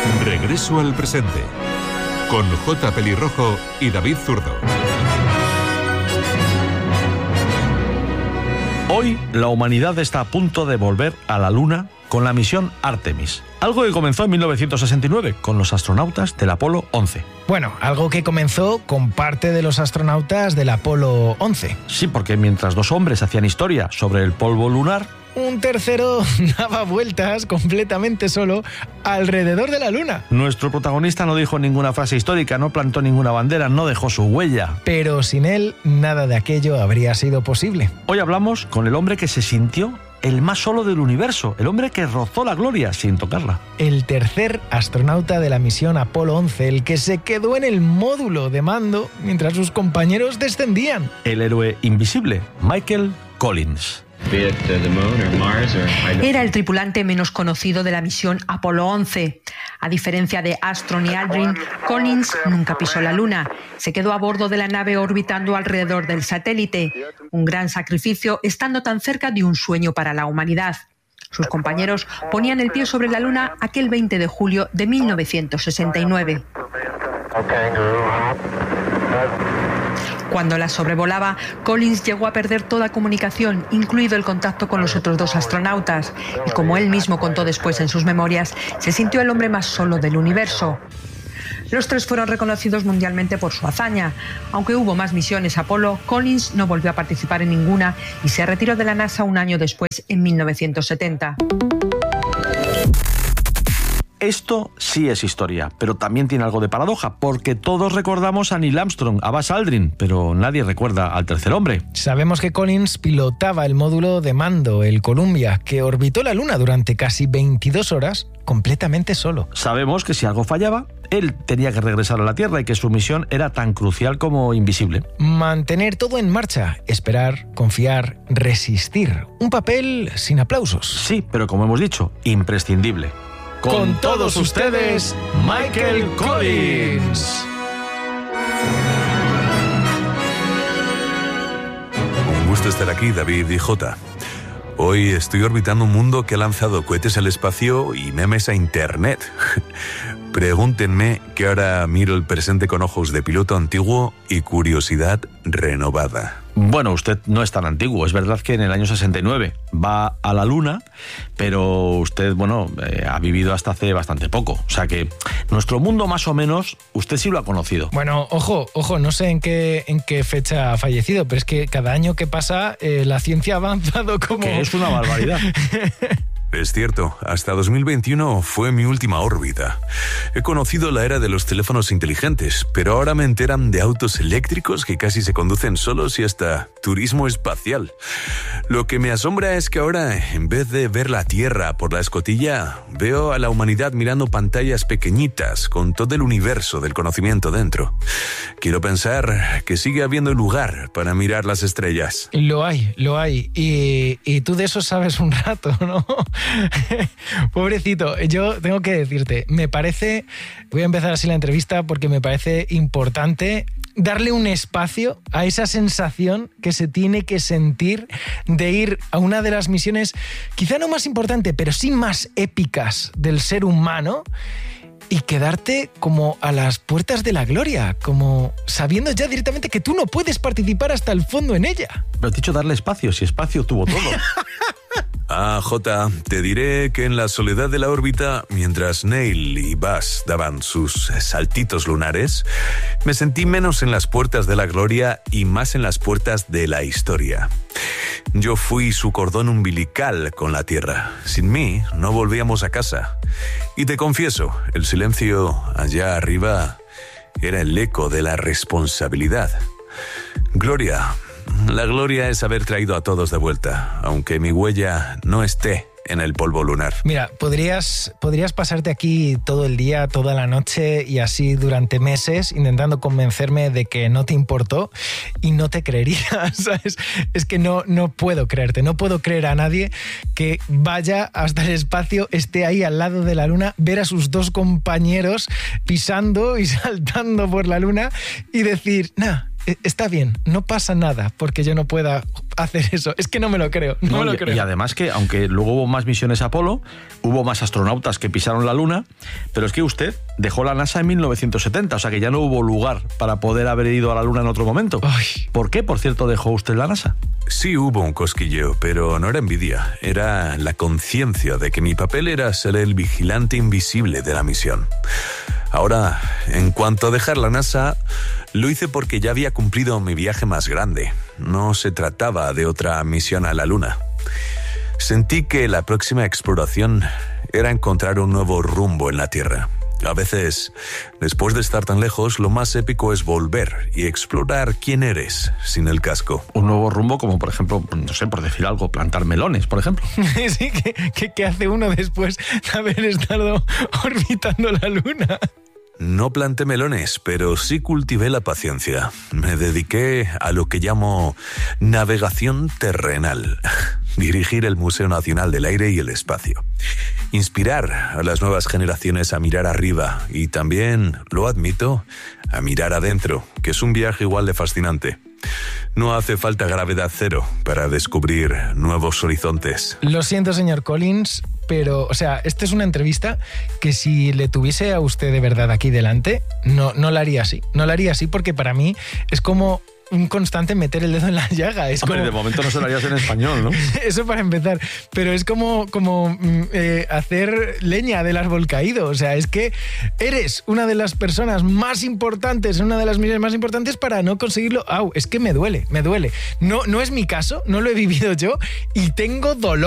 Regreso al presente, con J. Pelirrojo y David Zurdo. Hoy la humanidad está a punto de volver a la Luna con la misión Artemis. Algo que comenzó en 1969 con los astronautas del Apolo 11. Bueno, algo que comenzó con parte de los astronautas del Apolo 11. Sí, porque mientras dos hombres hacían historia sobre el polvo lunar, un tercero daba vueltas completamente solo alrededor de la Luna. Nuestro protagonista no dijo ninguna frase histórica, no plantó ninguna bandera, no dejó su huella. Pero sin él, nada de aquello habría sido posible. Hoy hablamos con el hombre que se sintió el más solo del universo, el hombre que rozó la gloria sin tocarla. El tercer astronauta de la misión Apolo 11, el que se quedó en el módulo de mando mientras sus compañeros descendían. El héroe invisible, Michael Collins. Era el tripulante menos conocido de la misión Apolo 11. A diferencia de Armstrong y Aldrin, Collins nunca pisó la Luna. Se quedó a bordo de la nave orbitando alrededor del satélite. Un gran sacrificio estando tan cerca de un sueño para la humanidad. Sus compañeros ponían el pie sobre la Luna aquel 20 de julio de 1969. Cuando la sobrevolaba, Collins llegó a perder toda comunicación, incluido el contacto con los otros dos astronautas. Y como él mismo contó después en sus memorias, se sintió el hombre más solo del universo. Los tres fueron reconocidos mundialmente por su hazaña. Aunque hubo más misiones Apolo, Collins no volvió a participar en ninguna y se retiró de la NASA un año después, en 1970. Esto sí es historia, pero también tiene algo de paradoja, porque todos recordamos a Neil Armstrong, a Buzz Aldrin, pero nadie recuerda al tercer hombre. Sabemos que Collins pilotaba el módulo de mando, el Columbia, que orbitó la Luna durante casi 22 horas completamente solo. Sabemos que si algo fallaba, él tenía que regresar a la Tierra y que su misión era tan crucial como invisible. Mantener todo en marcha, esperar, confiar, resistir. Un papel sin aplausos. Sí, pero como hemos dicho, imprescindible. Con todos ustedes, Michael Collins. Un gusto estar aquí, David y Jota. Hoy estoy orbitando un mundo que ha lanzado cohetes al espacio y memes a internet. Pregúntenme que ahora miro el presente con ojos de piloto antiguo y curiosidad renovada. Bueno, usted no es tan antiguo. Es verdad que en el año 69 va a la Luna, pero usted, ha vivido hasta hace bastante poco. O sea que nuestro mundo más o menos, usted sí lo ha conocido. Bueno, ojo, no sé en qué fecha ha fallecido, pero es que cada año que pasa la ciencia ha avanzado como... Que es una barbaridad. Es cierto, hasta 2021 fue mi última órbita. He conocido la era de los teléfonos inteligentes, pero ahora me enteran de autos eléctricos que casi se conducen solos y hasta turismo espacial. Lo que me asombra es que ahora, en vez de ver la Tierra por la escotilla, veo a la humanidad mirando pantallas pequeñitas con todo el universo del conocimiento dentro. Quiero pensar que sigue habiendo lugar para mirar las estrellas. Lo hay. Y tú de eso sabes un rato, ¿no? Pobrecito, yo tengo que decirte, voy a empezar así la entrevista porque me parece importante darle un espacio a esa sensación que se tiene que sentir de ir a una de las misiones, quizá no más importante, pero sí más épicas del ser humano, y quedarte como a las puertas de la gloria, como sabiendo ya directamente que tú no puedes participar hasta el fondo en ella. Pero te he dicho darle espacio, si espacio tuvo todo. Jota, te diré que en la soledad de la órbita, mientras Neil y Buzz daban sus saltitos lunares, me sentí menos en las puertas de la gloria y más en las puertas de la historia. Yo fui su cordón umbilical con la Tierra. Sin mí, no volvíamos a casa. Y te confieso, el silencio allá arriba era el eco de la responsabilidad. Gloria. La gloria es haber traído a todos de vuelta, aunque mi huella no esté en el polvo lunar. Mira, podrías pasarte aquí todo el día, toda la noche y así durante meses intentando convencerme de que no te importó y no te creería, ¿sabes? Es que no puedo creerte, no puedo creer a nadie que vaya hasta el espacio, esté ahí al lado de la Luna, ver a sus dos compañeros pisando y saltando por la Luna y decir, está bien, no pasa nada porque yo no pueda hacer eso. Es que no me lo creo, no me lo creo. Y además que, aunque luego hubo más misiones Apolo, hubo más astronautas que pisaron la Luna, pero es que usted dejó la NASA en 1970, o sea que ya no hubo lugar para poder haber ido a la Luna en otro momento. Ay. ¿Por qué, por cierto, dejó usted la NASA? Sí hubo un cosquilleo, pero no era envidia, era la conciencia de que mi papel era ser el vigilante invisible de la misión. Ahora, en cuanto a dejar la NASA, lo hice porque ya había cumplido mi viaje más grande. No se trataba de otra misión a la Luna. Sentí que la próxima exploración era encontrar un nuevo rumbo en la Tierra. A veces, después de estar tan lejos, lo más épico es volver y explorar quién eres sin el casco. Un nuevo rumbo como, por ejemplo, no sé, por decir algo, plantar melones, por ejemplo. Sí, ¿qué hace uno después de haber estado orbitando la Luna? No planté melones, pero sí cultivé la paciencia. Me dediqué a lo que llamo navegación terrenal. Dirigir el Museo Nacional del Aire y el Espacio. Inspirar a las nuevas generaciones a mirar arriba y también, lo admito, a mirar adentro, que es un viaje igual de fascinante. No hace falta gravedad cero para descubrir nuevos horizontes. Lo siento, señor Collins, pero, o sea, esta es una entrevista que si le tuviese a usted de verdad aquí delante, no la haría así. No la haría así porque para mí es como un constante meter el dedo en la llaga. Es Hombre, como... de momento no se lo harías en español, ¿no? Eso para empezar. Pero es como hacer leña del árbol caído. O sea, es que eres una de las personas más importantes, una de las misiones más importantes para no conseguirlo. Es que me duele. No es mi caso, no lo he vivido yo y tengo dolor.